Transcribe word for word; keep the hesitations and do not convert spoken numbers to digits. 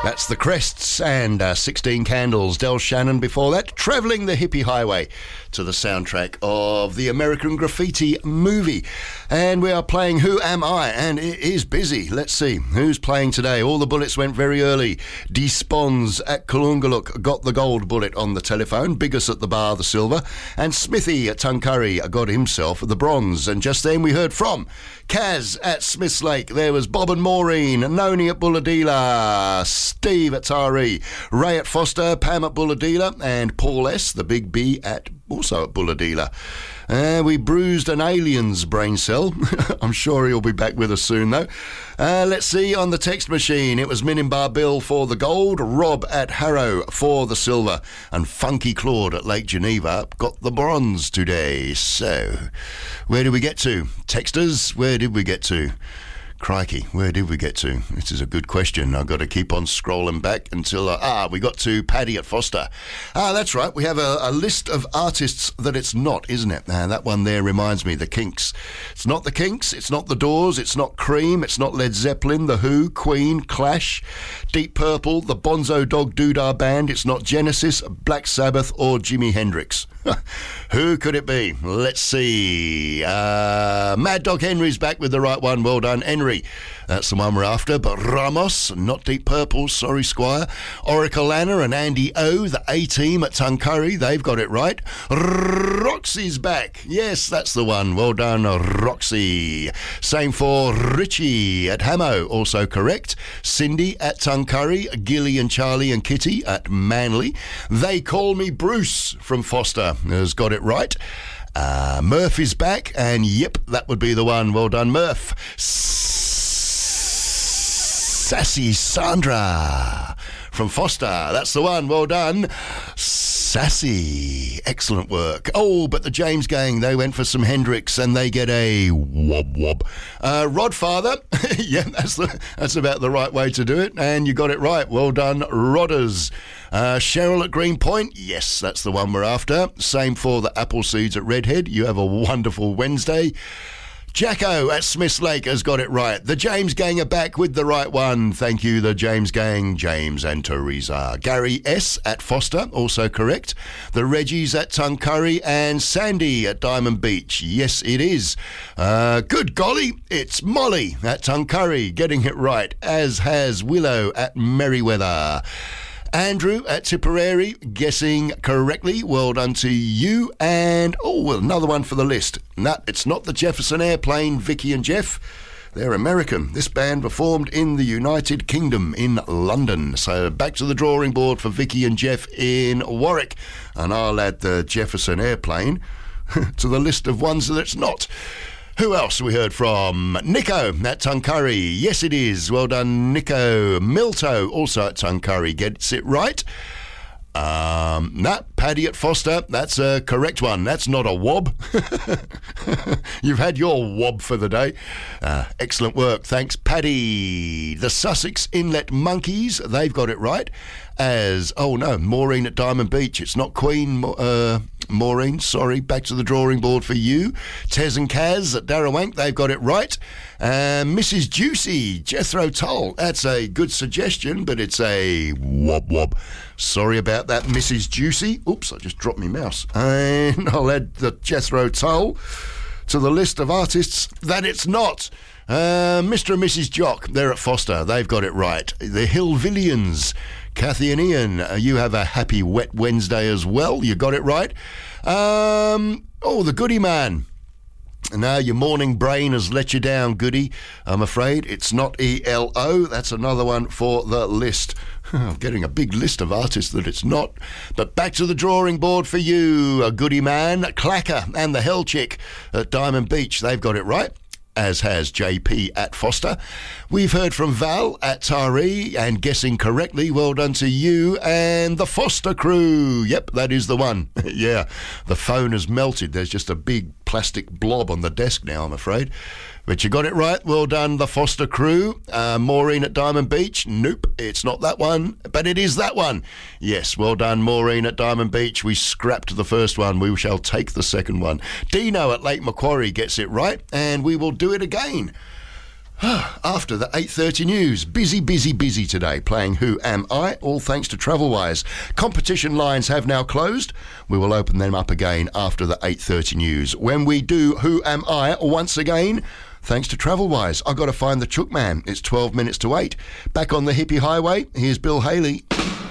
That's the Crests and uh, sixteen Candles. Del Shannon before that, Travelling the Hippie Highway to the soundtrack of the American Graffiti movie. And we are playing Who Am I? And it is busy. Let's see. Who's playing today? All the bullets went very early. Despons at Kalungaluk got the gold bullet on the telephone. Biggest at the bar, the silver. And Smithy at Tuncurry got himself the bronze. And just then we heard from Kaz at Smiths Lake. There was Bob and Maureen. Noni at Bulladila. Steve at Taree. Ray at Foster. Pam at Bulladila. And Paul S., the big B, at also at Bulladila. Uh, we bruised an alien's brain cell. I'm sure he'll be back with us soon, though. Uh, let's see, on the text machine, it was Minimbar Bill for the gold, Rob at Harrow for the silver, and Funky Claude at Lake Geneva got the bronze today. So, where did we get to? Texters, where did we get to? Crikey, where did we get to? This is a good question. I've got to keep on scrolling back until, uh, ah, we got to Paddy at Foster. Ah, that's right. We have a, a list of artists that it's not, isn't it? Ah, that one there reminds me, the Kinks. It's not the Kinks, it's not the Doors, it's not Cream, it's not Led Zeppelin, The Who, Queen, Clash, Deep Purple, the Bonzo Dog Doodah Band, it's not Genesis, Black Sabbath, or Jimi Hendrix. Who could it be? Let's see. Uh, Mad Dog Henry's back with the right one. Well done, Henry. That's the one we're after. But Ramos, not Deep Purple, sorry, Squire. Oracle Lana and Andy O, the A-Team at Tuncurry, they've got it right. Roxy's back. Yes, that's the one. Well done, Roxy. Same for Richie at Hamo, also correct. Cindy at Tuncurry, Gilly and Charlie and Kitty at Manly. They Call Me Bruce from Foster has got it right. Uh, Murph is back, and yep, that would be the one. Well done, Murph. Sassy Sandra from Foster. That's the one. Well done, Sassy. Excellent work. Oh, but the James Gang, they went for some Hendrix, and they get a wob wob. Uh, Rodfather. Yeah, that's the, that's about the right way to do it, and you got it right. Well done, Rodders. Uh, Cheryl at Greenpoint. Yes, that's the one we're after. Same for the Apple Seeds at Redhead. You have a wonderful Wednesday. Jacko at Smiths Lake has got it right. The James Gang are back with the right one. Thank you, the James Gang, James and Teresa. Gary S. at Foster, also correct. The Reggies at Tuncurry, and Sandy at Diamond Beach. Yes, it is. Uh, good golly, it's Molly at Tuncurry, getting it right, as has Willow at Merriweather. Andrew at Tipperary, guessing correctly. Well done to you. And, oh, well, another one for the list. No, it's not the Jefferson Airplane, Vicky and Jeff. They're American. This band performed in the United Kingdom in London. So back to the drawing board for Vicky and Jeff in Warwick. And I'll add the Jefferson Airplane to the list of ones that it's not. Who else we heard from? Nico at Tuncurry. Yes, it is. Well done, Nico. Milto, also at Tuncurry, gets it right. Um, nah, Paddy at Foster. That's a correct one. That's not a wob. You've had your wob for the day. Uh, excellent work. Thanks, Paddy. The Sussex Inlet Monkeys. They've got it right. As, oh no, Maureen at Diamond Beach. It's not Queen, uh, Maureen. Sorry, back to the drawing board for you. Tez and Kaz at Darrawank. They've got it right. Uh, Missus Juicy, Jethro Tull. That's a good suggestion, but it's a wob wob. Sorry about that, Missus Juicy. Oops, I just dropped my mouse. And I'll add the Jethro Tull to the list of artists that it's not. Uh, Mister and Missus Jock, they're at Foster. They've got it right. The Hillvillians. Kathy and Ian, uh, you have a happy wet Wednesday as well. You got it right. Um, oh, the Goody Man. No, your morning brain has let you down, Goody. I'm afraid it's not E L O. That's another one for the list. I'm getting a big list of artists that it's not. But back to the drawing board for you, a Goody Man, Clacker and the Hell Chick at Diamond Beach. They've got it right, as has J P at Foster. We've heard from Val at Taree, and guessing correctly, well done to you and the Foster crew. Yep, that is the one. Yeah, the phone has melted. There's just a big plastic blob on the desk now, I'm afraid. But you got it right. Well done, the Foster crew. Uh, Maureen at Diamond Beach. Nope, it's not that one, but it is that one. Yes, well done, Maureen at Diamond Beach. We scrapped the first one. We shall take the second one. Dino at Lake Macquarie gets it right, and we will do it again. After the eight thirty news, busy, busy, busy today, playing Who Am I, all thanks to Travelwise. Competition lines have now closed. We will open them up again after the eight thirty news. When we do Who Am I once again, thanks to Travelwise, I've got to find the Chook Man. It's twelve minutes to eight. Back on the hippie highway, here's Bill Haley.